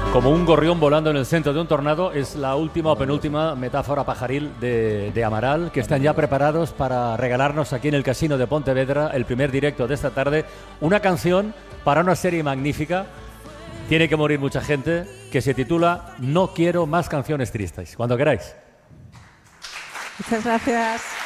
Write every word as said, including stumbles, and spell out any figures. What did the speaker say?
Como un gorrión volando en el centro de un tornado es la última o penúltima metáfora pajaril de, de Amaral, que están ya preparados para regalarnos aquí en el Casino de Pontevedra, el primer directo de esta tarde, una canción para una serie magnífica, tiene que morir mucha gente, que se titula No quiero más canciones tristes. Cuando queráis. Muchas gracias.